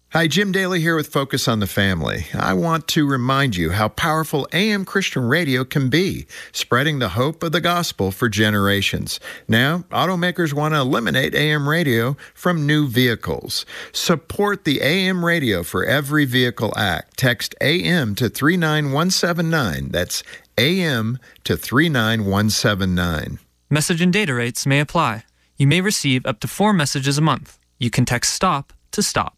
Hi, Jim Daly here with Focus on the Family. I want to remind you how powerful AM Christian radio can be, spreading the hope of the gospel for generations. Now, automakers want to eliminate AM radio from new vehicles. Support the AM radio for Every Vehicle Act. Text AM to 39179. That's AM to 39179. Message and data rates may apply. You may receive up to 4 messages a month. You can text STOP to STOP.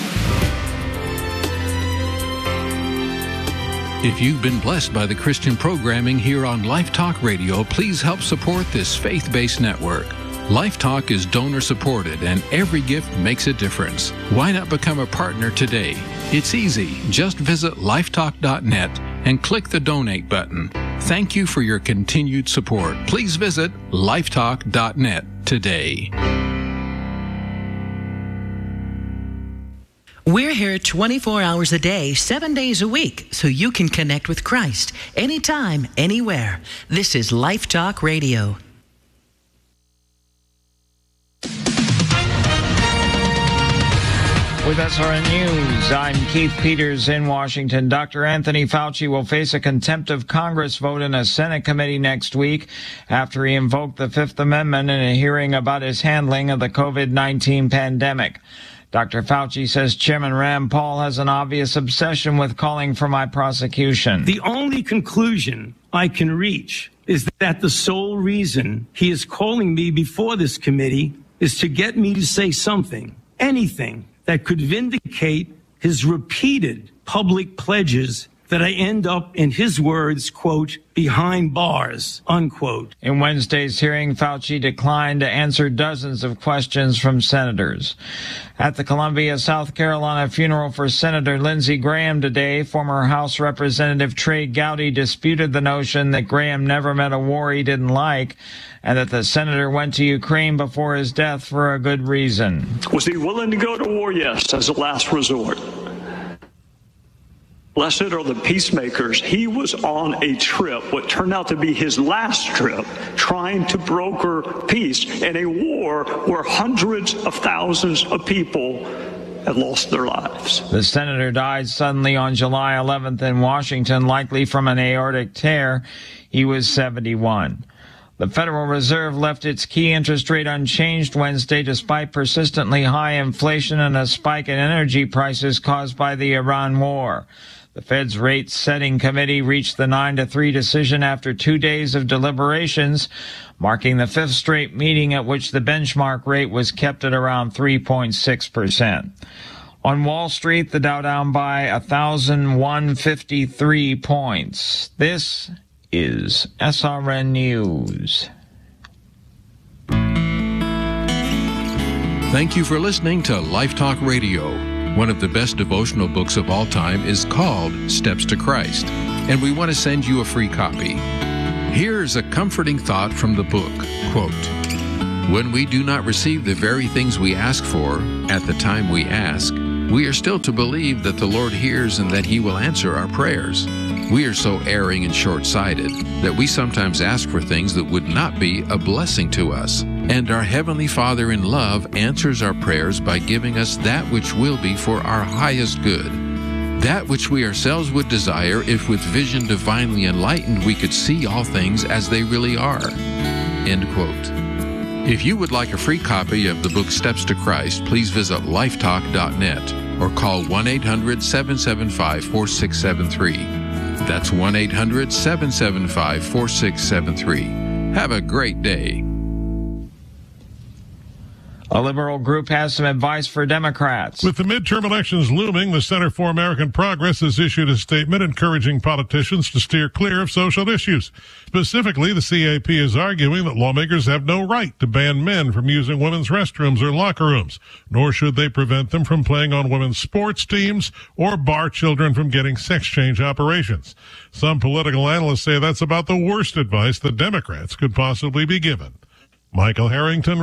If you've been blessed by the Christian programming here on Life Talk Radio, please help support this faith-based network. Life Talk is donor-supported, and every gift makes a difference. Why not become a partner today? It's easy. Just visit lifetalk.net and click the donate button. Thank you for your continued support. Please visit lifetalk.net today. We're here 24 hours a day, 7 days a week, so you can connect with Christ anytime, anywhere. This is Life Talk Radio. With SRN News, I'm Keith Peters in Washington. Dr. Anthony Fauci will face a contempt of Congress vote in a Senate committee next week after he invoked the Fifth Amendment in a hearing about his handling of the COVID-19 pandemic. Dr. Fauci says Chairman Rand Paul has an obvious obsession with calling for my prosecution. The only conclusion I can reach is that the sole reason he is calling me before this committee is to get me to say something, anything, that could vindicate his repeated public pledges that I end up, in his words, quote, behind bars, unquote. In Wednesday's hearing, Fauci declined to answer dozens of questions from senators. At the Columbia, South Carolina funeral for Senator Lindsey Graham today, former House Representative Trey Gowdy disputed the notion that Graham never met a war he didn't like and that the senator went to Ukraine before his death for a good reason. Was he willing to go to war? Yes, as a last resort. Blessed are the peacemakers. He was on a trip, what turned out to be his last trip, trying to broker peace in a war where hundreds of thousands of people have lost their lives. The senator died suddenly on July 11th in Washington, likely from an aortic tear. He was 71. The Federal Reserve left its key interest rate unchanged Wednesday despite persistently high inflation and a spike in energy prices caused by the Iran war. The Fed's rate-setting committee reached the 9-3 decision after 2 days of deliberations, marking the 5th straight meeting at which the benchmark rate was kept at around 3.6%. On Wall Street, the Dow down by 1,153 points. This is SRN News. Thank you for listening to Life Talk Radio. One of the best devotional books of all time is called Steps to Christ, and we want to send you a free copy. Here's a comforting thought from the book, quote, "When we do not receive the very things we ask for at the time we ask, we are still to believe that the Lord hears and that He will answer our prayers. We are so erring and short-sighted that we sometimes ask for things that would not be a blessing to us. And our Heavenly Father in love answers our prayers by giving us that which will be for our highest good, that which we ourselves would desire if with vision divinely enlightened we could see all things as they really are." End quote. If you would like a free copy of the book Steps to Christ, please visit lifetalk.net or call 1-800-775-4673. That's 1-800-775-4673. Have a great day. A liberal group has some advice for Democrats. With the midterm elections looming, the Center for American Progress has issued a statement encouraging politicians to steer clear of social issues. Specifically, the CAP is arguing that lawmakers have no right to ban men from using women's restrooms or locker rooms, nor should they prevent them from playing on women's sports teams or bar children from getting sex change operations. Some political analysts say that's about the worst advice the Democrats could possibly be given. Michael Harrington